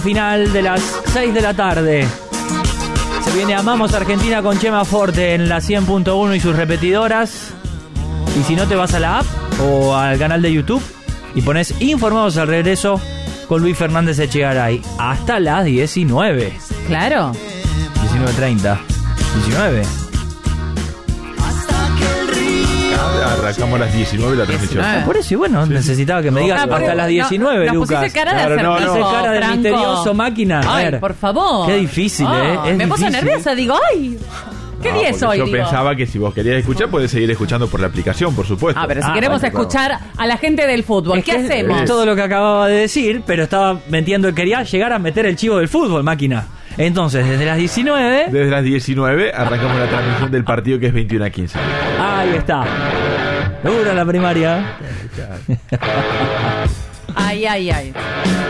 Final de las 6 de la tarde. Se viene Amamos Argentina con Chema Forte en la 100.1 y sus repetidoras. Y si no, te vas a la app o al canal de YouTube y pones Informados al Regreso con Luis Fernández Echegaray hasta las 19. Claro. 19:30. 19. Arrancamos a las 19 la transmisión. Por eso, y bueno, sí, necesitaba que me digas hasta las 19, no, Lucas. Pusiste cara de Pusiste cara de misterioso, máquina. A ver, por favor. Qué difícil, es me puse difícil. nerviosa, digo, ay, ¿qué día es hoy? Yo pensaba que si vos querías escuchar, podés seguir escuchando por la aplicación, por supuesto. Pero si queremos escuchar a la gente del fútbol, ¿qué hacemos? Es todo lo que acababa de decir, pero estaba metiendo, quería llegar a meter el chivo del fútbol, máquina. Entonces, desde las 19... Desde las 19 arrancamos la transmisión del partido que es 21-15. Ahí está. Dura la primaria. Ay.